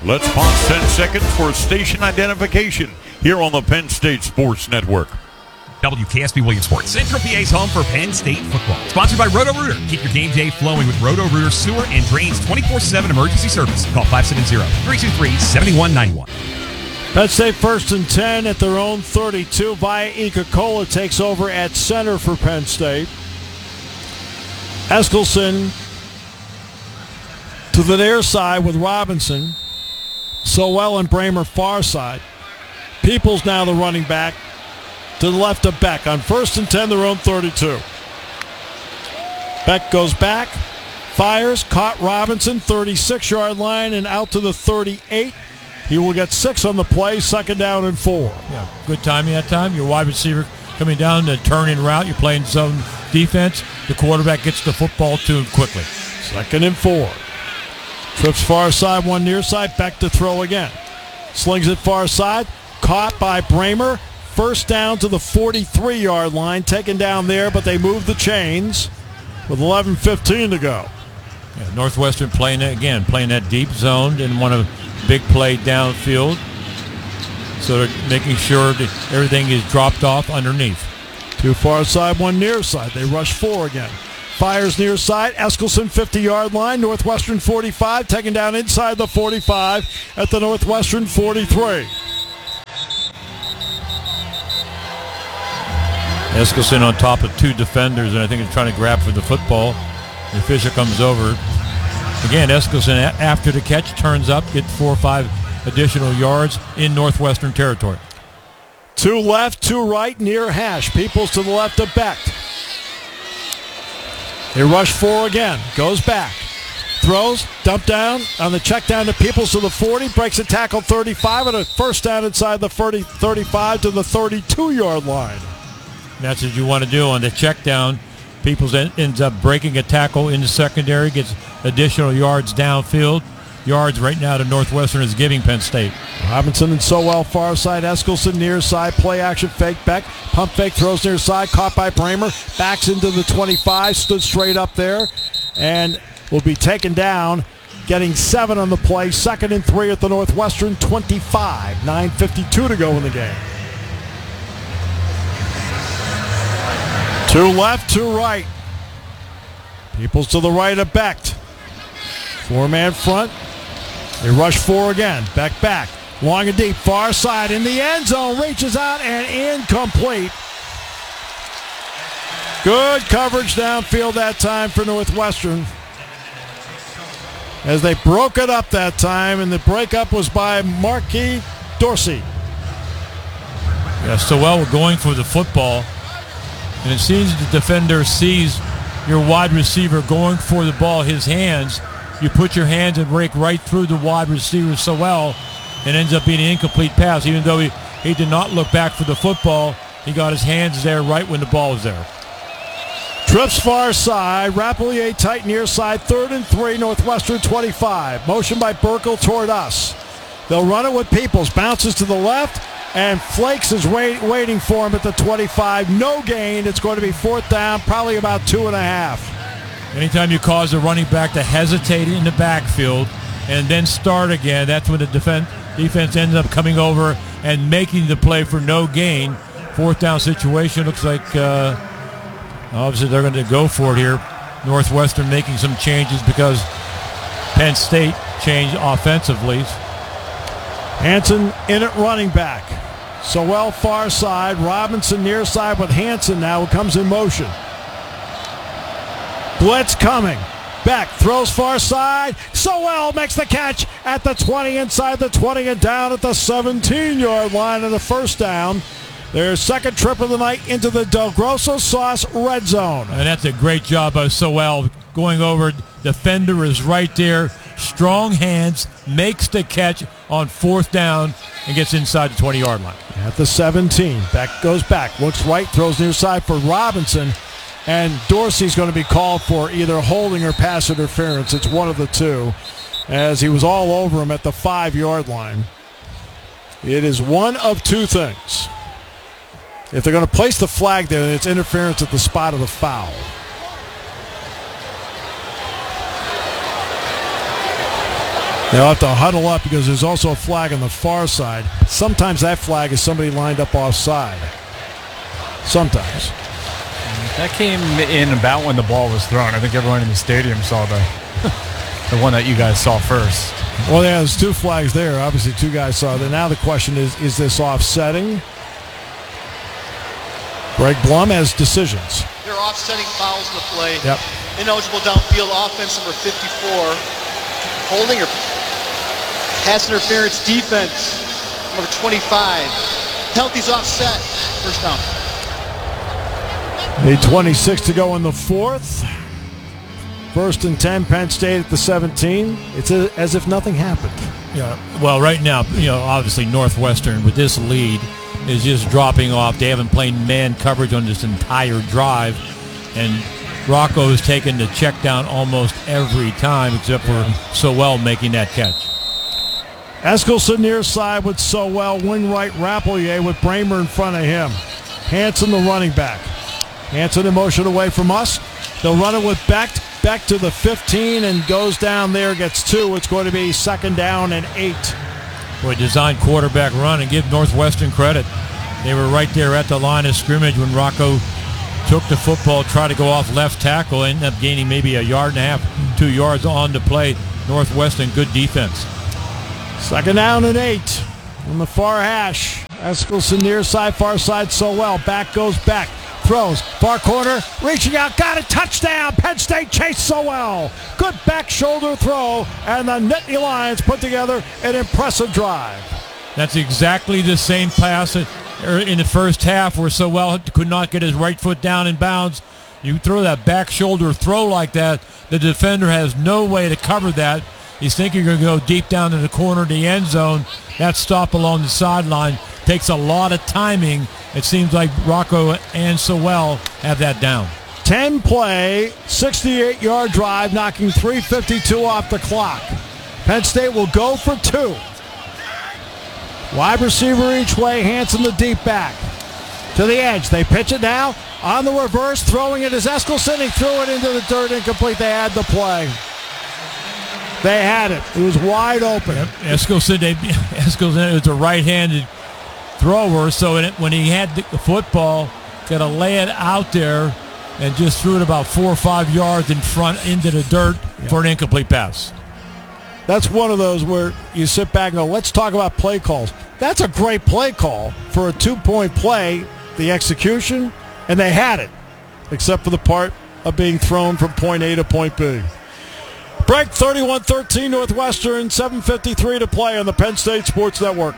Let's pause 10 seconds for station identification here on the Penn State Sports Network. WKSB Williamsport, Central PA's home for Penn State football. Sponsored by Roto-Rooter. Keep your game day flowing with Roto-Rooter sewer and drains 24/7 emergency service. Call 570-323-7191. Penn State 1st and 10 at their own 32. Via Ika-Cola takes over at center for Penn State. Eskelson to the near side with Robinson. Sowell and Bramer far side. Peoples now the running back to the left of Beck. On 1st and 10, their own 32. Beck goes back, fires, caught Robinson, 36-yard line, and out to the 38. He will get 6 on the play, 2nd down and 4. Yeah, good timing that time. Your wide receiver coming down the turning route. You're playing zone defense. The quarterback gets the football to him quickly. 2nd and 4. Trips far side, one near side. Beck to throw again. Slings it far side. Caught by Bramer. 1st down to the 43-yard line. Taken down there, but they move the chains with 11:15 to go. Yeah, Northwestern playing that deep zone. Didn't want a big play downfield. So they're making sure that everything is dropped off underneath. 2 far side, 1 near side. They rush 4 again. Fires near side. Eskelson, 50-yard line. Northwestern 45. Taken down inside the 45 at the Northwestern 43. Eskelson on top of 2 defenders, and I think he's trying to grab for the football. The official comes over. Again, Eskelson, after the catch, turns up, gets 4 or 5 additional yards in Northwestern territory. 2 left, 2 right, near hash. Peoples to the left of Beck. They rush 4 again. Goes back. Throws, dump down on the check down to Peoples to the 40. Breaks a tackle 35 and a 1st down inside the 35 to the 32-yard line. That's what you want to do on the check down. Peoples ends up breaking a tackle in the secondary, gets additional yards downfield. Yards right now to Northwestern is giving Penn State. Robinson and Sowell far side. Eskelson near side. Play action fake. Beck. Pump fake. Throws near side. Caught by Bramer. Backs into the 25. Stood straight up there. And will be taken down. Getting 7 on the play. 2nd and 3 at the Northwestern 25. 9:52 to go in the game. 2 left, 2 right. Peoples to the right of Beck. 4-man front. They rush 4 again. Beck back. Long and deep. Far side in the end zone. Reaches out and incomplete. Good coverage downfield that time for Northwestern. As they broke it up that time, and the breakup was by Marquis Dorsey. Yeah, Sowell going for the football. And it seems the defender sees your wide receiver going for the ball, his hands. You put your hands and break right through the wide receiver, Sowell, and ends up being an incomplete pass. Even though he did not look back for the football, he got his hands there right when the ball was there. Trips far side, Rapelier tight near side, 3rd and 3, Northwestern 25. Motion by Burkle toward us. They'll run it with Peoples, bounces to the left, and Flakes is waiting for him at the 25. No gain. It's going to be 4th down, probably about 2.5. Anytime you cause a running back to hesitate in the backfield and then start again, that's when the defense ends up coming over and making the play for no gain. 4th down situation. Looks like obviously they're going to go for it here. Northwestern making some changes because Penn State changed offensively. Hanson in at running back. Sowell far side. Robinson near side with Hanson now, who comes in motion. Blitz coming. Beck throws far side. Sowell makes the catch at the 20, inside the 20, and down at the 17-yard line and the 1st down. Their 2nd trip of the night into the Del Grosso Sauce red zone. And that's a great job by Sowell going over. Defender is right there. Strong hands, makes the catch on 4th down and gets inside the 20-yard line. At the 17, Beck goes back, looks right, throws near side for Robinson, and Dorsey's going to be called for either holding or pass interference. It's one of the two, as he was all over him at the 5-yard line. It is one of 2 things. If they're going to place the flag there, then it's interference at the spot of the foul. They'll have to huddle up because there's also a flag on the far side. Sometimes that flag is somebody lined up offside. Sometimes. That came in about when the ball was thrown. I think everyone in the stadium saw the one that you guys saw first. Well, there's two flags there. Obviously, two guys saw that. Now the question is this offsetting? Greg Blum has decisions. They're offsetting fouls in the play. Yep. Ineligible downfield offense number 54. Holding or pass interference defense number 25. Penalties offset. First down. Need 26 to go in the fourth. First and 10, Penn State at the 17. It's as if nothing happened. Yeah. Well, right now, obviously Northwestern with this lead is just dropping off. They haven't played man coverage on this entire drive, and Rocco has taken the check down almost every time except for Sowell making that catch. Eskelson near side with Sowell, wing right Rappleyea with Bramer in front of him. Hanson the running back. Hanson in motion away from us. They'll run it with Beck to the 15 and goes down there, gets 2. It's going to be second down and 8. Boy, designed quarterback run, and give Northwestern credit. They were right there at the line of scrimmage when Rocco took the football, tried to go off left tackle, ended up gaining maybe a yard and a half, 2 yards on the play. Northwestern, good defense. Second down and 8 on the far hash. Eskelson near side, far side, Sowell. Back goes back. Throws, far corner, reaching out, got it, touchdown, Penn State chase Sowell. Good back shoulder throw, and the Nittany Lions put together an impressive drive. That's exactly the same pass in the first half where Sowell could not get his right foot down in bounds. You throw that back shoulder throw like that, the defender has no way to cover that. He's thinking you're going to go deep down in the corner of the end zone. That stop along the sideline takes a lot of timing. It seems like Rocco and Sowell have that down. 10-play, 68-yard drive, knocking 3:52 off the clock. Penn State will go for 2. Wide receiver each way, Hanson the deep back. To the edge, they pitch it now. On the reverse, throwing it is Eskelson. He threw it into the dirt, incomplete. They had the play. They had it. It was wide open. Yep. Eskelson was a right-handed thrower, so when he had the football, got to lay it out there and just threw it about 4 or 5 yards in front into the dirt for an incomplete pass. That's one of those where you sit back and go, let's talk about play calls. That's a great play call for a 2-point play, the execution, and they had it, except for the part of being thrown from point A to point B. Break, 31-13 Northwestern, 7:53 to play on the Penn State Sports Network.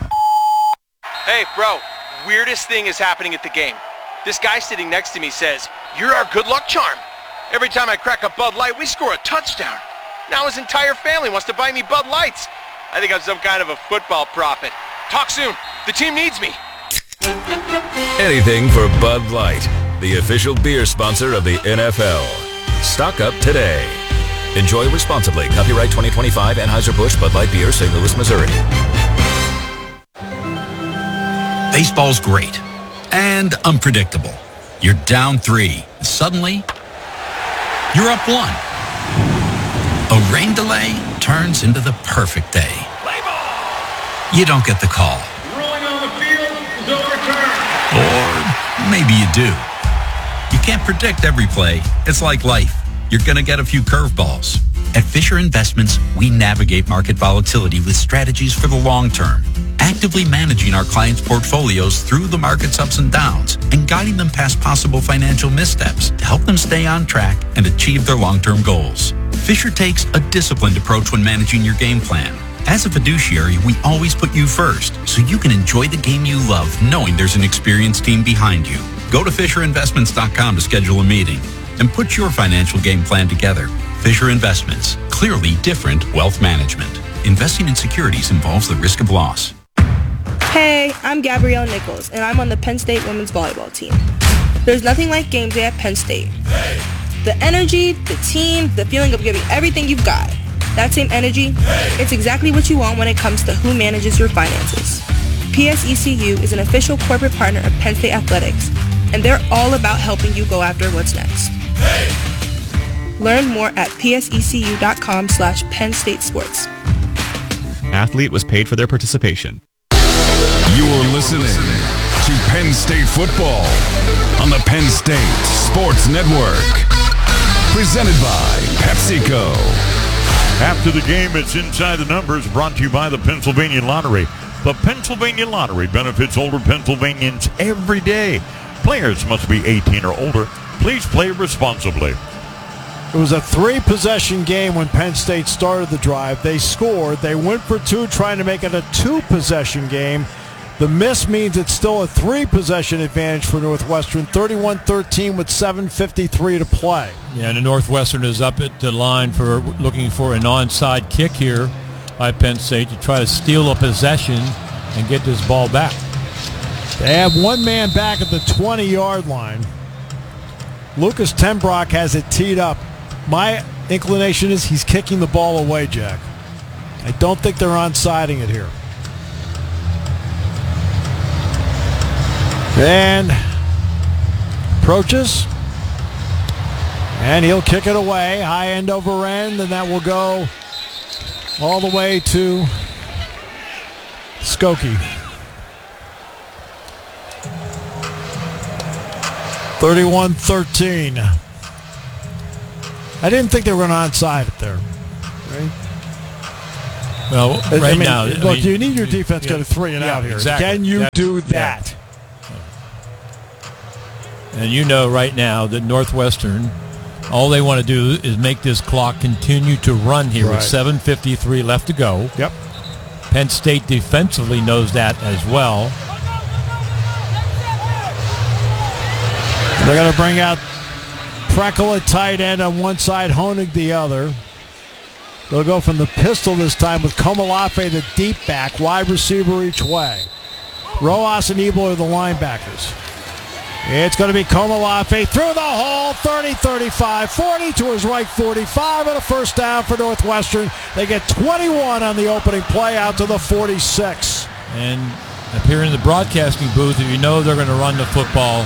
Hey, bro, weirdest thing is happening at the game. This guy sitting next to me says, "You're our good luck charm. Every time I crack a Bud Light, we score a touchdown." Now his entire family wants to buy me Bud Lights. I think I'm some kind of a football prophet. Talk soon. The team needs me. Anything for Bud Light, the official beer sponsor of the NFL. Stock up today. Enjoy responsibly. Copyright 2025 Anheuser-Busch Bud Light Beer, St. Louis, Missouri. Baseball's great and unpredictable. You're down 3. Suddenly, you're up 1. A rain delay turns into the perfect day. You don't get the call. Rolling on the field is overturned. Or maybe you do. You can't predict every play. It's like life. You're going to get a few curveballs. At Fisher Investments, we navigate market volatility with strategies for the long term, actively managing our clients' portfolios through the market's ups and downs and guiding them past possible financial missteps to help them stay on track and achieve their long-term goals. Fisher takes a disciplined approach when managing your game plan. As a fiduciary, we always put you first so you can enjoy the game you love knowing there's an experienced team behind you. Go to FisherInvestments.com to schedule a meeting and put your financial game plan together. Fisher Investments, clearly different wealth management. Investing in securities involves the risk of loss. Hey, I'm Gabrielle Nichols, and I'm on the Penn State women's volleyball team. There's nothing like game day at Penn State. The energy, the team, the feeling of giving everything you've got. That same energy, it's exactly what you want when it comes to who manages your finances. PSECU is an official corporate partner of Penn State Athletics, and they're all about helping you go after what's next. Learn more at psecu.com/Penn State Sports. athlete was paid for their participation. You're listening to Penn State football on the Penn State Sports Network. Presented by PepsiCo. After the game, it's Inside the Numbers, brought to you by the Pennsylvania Lottery. The Pennsylvania Lottery benefits older Pennsylvanians every day. Players must be 18 or older. Please play responsibly. It was a 3-possession game when Penn State started the drive. They scored. They went for 2, trying to make it a 2-possession game. The miss means it's still a 3-possession advantage for Northwestern, 31-13 with 7:53 to play. Yeah, and the Northwestern is up at the line for looking for an onside kick here by Penn State to try to steal a possession and get this ball back. They have one man back at the 20-yard line. Lucas Tenbrock has it teed up. My inclination is he's kicking the ball away, Jack. I don't think they're onsiding it here. And approaches. And he'll kick it away. High end over end. And that will go all the way to Skokie. 31-13. I didn't think they were going to onside it there. Right? Well, right now, look, you need your defense to go to 3 and out here. Exactly. Can you do that? Yeah. And you know right now that Northwestern, all they want to do is make this clock continue to run here with 7:53 left to go. Yep. Penn State defensively knows that as well. They're going to bring out Preckle at tight end on one side, Honig the other. They'll go from the pistol this time with Komolafe, the deep back, wide receiver each way. Rojas and Ebel are the linebackers. It's going to be Komolafe through the hole, 30, 35, 40 to his right, 45, and a first down for Northwestern. They get 21 on the opening play out to the 46. And up here in the broadcasting booth, if you know they're going to run the football,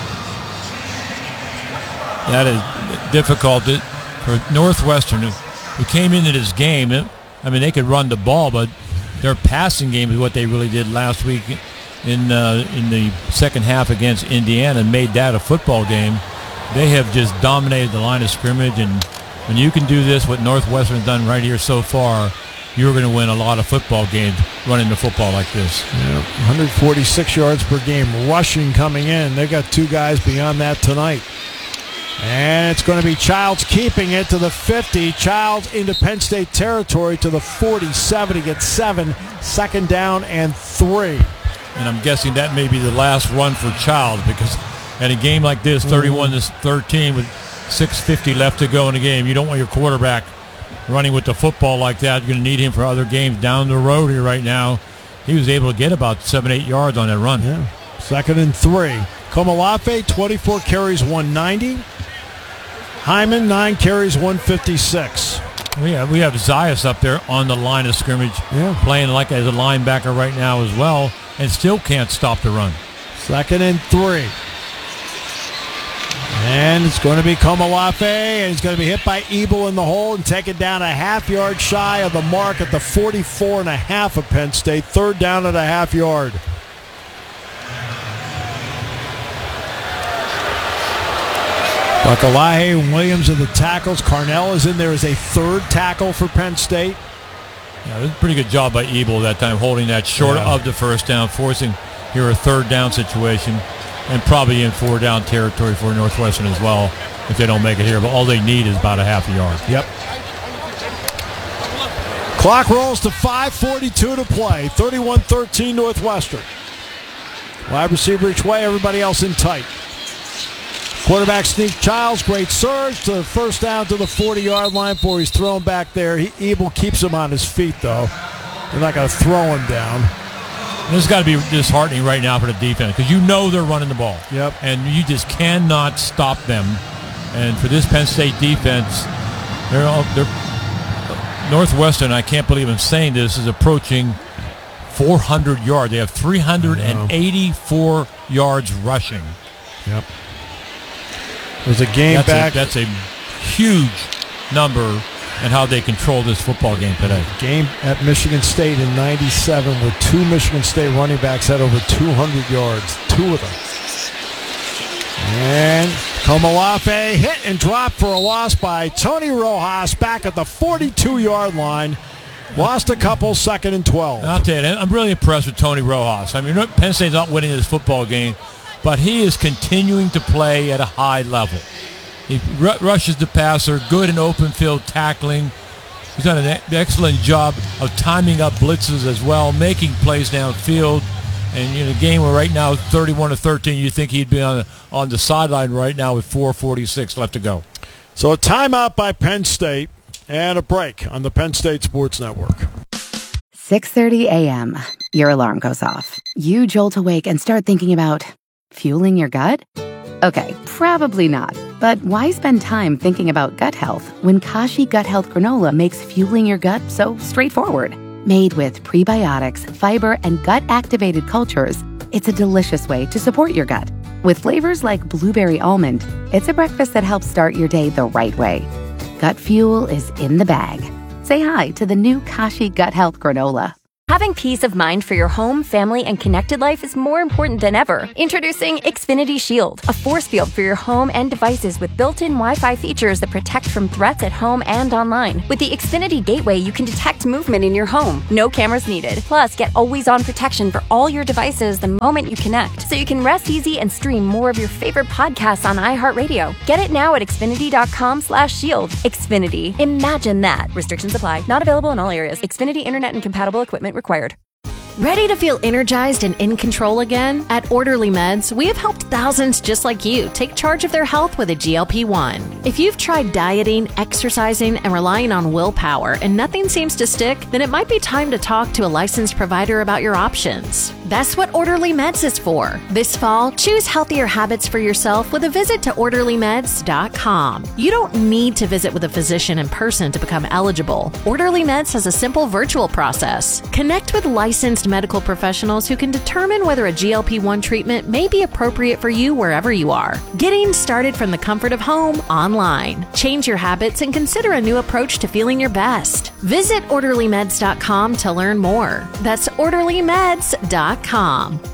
that is difficult for Northwestern, who came into this game. I mean, they could run the ball, but their passing game is what they really did last week in the second half against Indiana and made that a football game. They have just dominated the line of scrimmage, and when you can do this, what Northwestern's done right here so far, you're going to win a lot of football games running the football like this. Yep. 146 yards per game rushing coming in. They got 2 guys beyond that tonight. And it's going to be Childs keeping it to the 50. Childs into Penn State territory to the 47. He gets 7, second down and 3. And I'm guessing that may be the last run for Childs, because in a game like this, 31-13 with 6:50 left to go in the game, you don't want your quarterback running with the football like that. You're going to need him for other games down the road here right now. He was able to get about 7-8 yards on that run. Yeah. Second and 3. Komolafe, 24 carries, 190. Hyman, 9 carries, 156. We have Zayas up there on the line of scrimmage, playing like as a linebacker right now as well, and still can't stop the run. Second and 3. And it's going to be Komolafe, and he's going to be hit by Ebel in the hole and taken down a half-yard shy of the mark at the 44.5 of Penn State. Third down at a half-yard. Bakalahe and Williams are the tackles. Carnell is in there as a third tackle for Penn State. Yeah, it was a pretty good job by Ebel that time, holding that short of the first down, forcing here a third down situation, and probably in 4-down territory for Northwestern as well if they don't make it here. But all they need is about a half a yard. Yep. Clock rolls to 5:42 to play. 31-13 Northwestern. Wide receiver each way, everybody else in tight. Quarterback sneak Childs, great surge to the first down to the 40-yard line before he's thrown back there. Ebel keeps him on his feet, though. They're not going to throw him down. This has got to be disheartening right now for the defense, because you know they're running the ball. Yep. And you just cannot stop them. And for this Penn State defense, they're Northwestern, I can't believe I'm saying this, is approaching 400 yards. They have 384 yards rushing. Yep. There's a game back. That's a huge number and how they control this football game today. Game at Michigan State in 97 where 2 Michigan State running backs had over 200 yards, 2 of them. And Komolafe hit and dropped for a loss by Tony Rojas back at the 42-yard line. Lost a couple, 2nd and 12. I'll tell you, I'm really impressed with Tony Rojas. I mean, Penn State's not winning this football game, but he is continuing to play at a high level. He rushes the passer, good in open field tackling. He's done an excellent job of timing up blitzes as well, making plays downfield. And in a game where right now 31-13, you think he'd be on the sideline right now with 4:46 left to go. So a timeout by Penn State and a break on the Penn State Sports Network. 6:30 a.m. Your alarm goes off. You jolt awake and start thinking about fueling your gut? Okay, probably not. But why spend time thinking about gut health when Kashi Gut Health Granola makes fueling your gut so straightforward? Made with prebiotics, fiber, and gut-activated cultures, it's a delicious way to support your gut. With flavors like blueberry almond, it's a breakfast that helps start your day the right way. Gut fuel is in the bag. Say hi to the new Kashi Gut Health Granola. Having peace of mind for your home, family, and connected life is more important than ever. Introducing Xfinity Shield, a force field for your home and devices with built-in Wi-Fi features that protect from threats at home and online. With the Xfinity Gateway, you can detect movement in your home. No cameras needed. Plus, get always-on protection for all your devices the moment you connect, so you can rest easy and stream more of your favorite podcasts on iHeartRadio. Get it now at Xfinity.com/shield. Xfinity. Imagine that. Restrictions apply. Not available in all areas. Xfinity Internet and compatible equipment required. Ready to feel energized and in control again? At Orderly Meds, we have helped thousands just like you take charge of their health with a GLP-1. If you've tried dieting, exercising, and relying on willpower and nothing seems to stick, then it might be time to talk to a licensed provider about your options. That's what Orderly Meds is for. This fall, choose healthier habits for yourself with a visit to OrderlyMeds.com. You don't need to visit with a physician in person to become eligible. Orderly Meds has a simple virtual process. Connect with licensed medical professionals who can determine whether a GLP-1 treatment may be appropriate for you wherever you are. Getting started from the comfort of home online. Change your habits and consider a new approach to feeling your best. Visit OrderlyMeds.com to learn more. That's OrderlyMeds.com.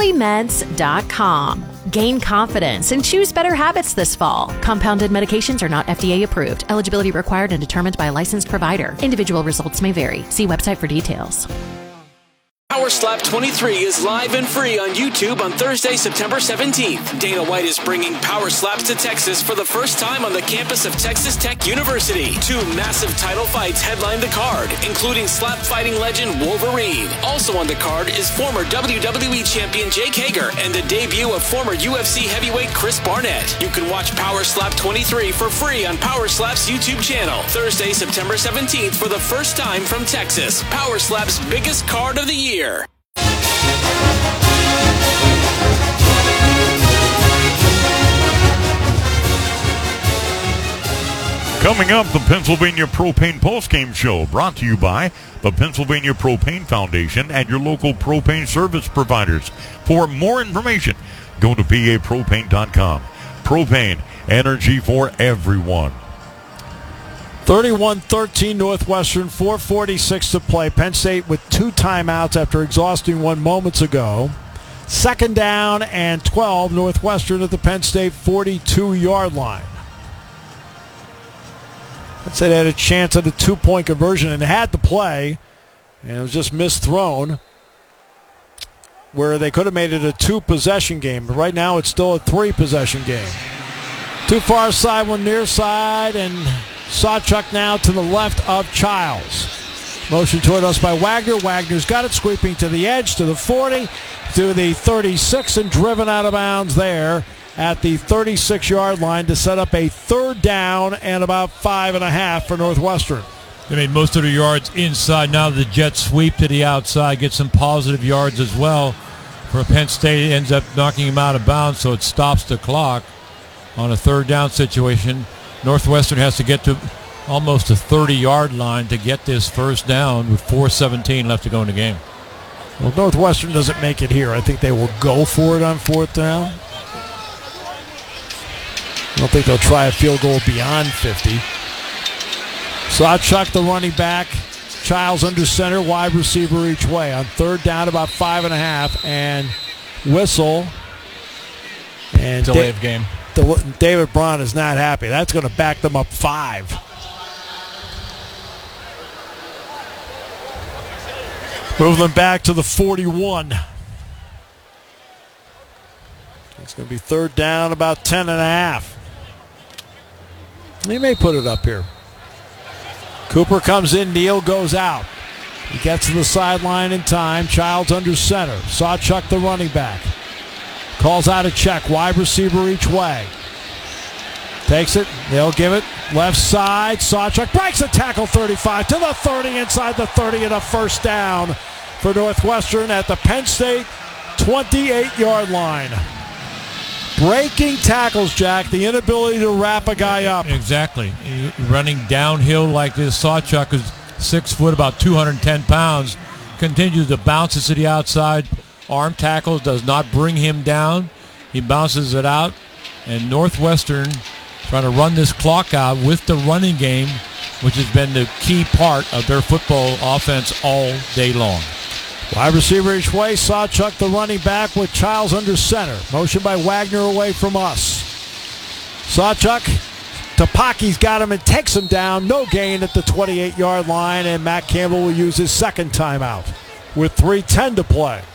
OrderlyMeds.com. Gain confidence and choose better habits this fall. Compounded medications are not FDA approved. Eligibility required and determined by a licensed provider. Individual results may vary. See website for details. Power Slap 23 is live and free on YouTube on Thursday, September 17th. Dana White is bringing Power Slaps to Texas for the first time on the campus of Texas Tech University. 2 massive title fights headline the card, including slap fighting legend Wolverine. Also on the card is former WWE champion Jake Hager and the debut of former UFC heavyweight Chris Barnett. You can watch Power Slap 23 for free on Power Slap's YouTube channel. Thursday, September 17th for the first time from Texas. Power Slap's biggest card of the year. Coming up, the Pennsylvania Propane Postgame Show, brought to you by the Pennsylvania Propane Foundation and your local propane service providers. For more information, go to PAPropane.com. Propane, energy for everyone. 31-13 Northwestern, 4:46 to play. Penn State with 2 timeouts after exhausting one moments ago. 2nd down and 12, Northwestern at the Penn State 42-yard line. Let's say they had a chance at a 2-point conversion and had the play, and it was just misthrown, where they could have made it a 2-possession game. But right now it's still a 3-possession game. Too far side, one near side, and Sawchuk now to the left of Childs. Motion toward us by Wagner. Wagner's got it, sweeping to the edge, to the 40, to the 36, and driven out of bounds there at the 36-yard line to set up a 3rd down and about 5.5 for Northwestern. They made most of their yards inside. Now the jet sweep to the outside, get some positive yards as well. For Penn State, it ends up knocking him out of bounds, so it stops the clock on a 3rd down situation. Northwestern has to get to almost a 30-yard line to get this 1st down with 4:17 left to go in the game. Well, Northwestern doesn't make it here. I think they will go for it on 4th down. I don't think they'll try a field goal beyond 50. Sawchuk, the running back. Childs under center, wide receiver each way. On third down, about 5.5, and whistle. And delay of game. David Braun is not happy. That's going to back them up 5. Move them back to the 41. It's going to be third down, about 10.5. He may put it up here. Cooper comes in, Neal goes out. He gets to the sideline in time. Childs under center. Sawchuk, the running back. Calls out a check. Wide receiver each way. Takes it. They'll give it. Left side. Sawchuk breaks the tackle 35 to the 30, inside the 30, and a first down for Northwestern at the Penn State 28-yard line. Breaking tackles, Jack. The inability to wrap a guy up. Exactly. Running downhill like this. Sawchuk is 6 foot, about 210 pounds. Continues to bounce it to the outside. Arm tackle does not bring him down. He bounces it out. And Northwestern trying to run this clock out with the running game, which has been the key part of their football offense all day long. Wide receiver each way. Sawchuk, the running back, with Childs under center. Motion by Wagner away from us. Sawchuk, Tapaki's got him and takes him down. No gain at the 28-yard line, and Matt Campbell will use his second timeout with 3:10 to play.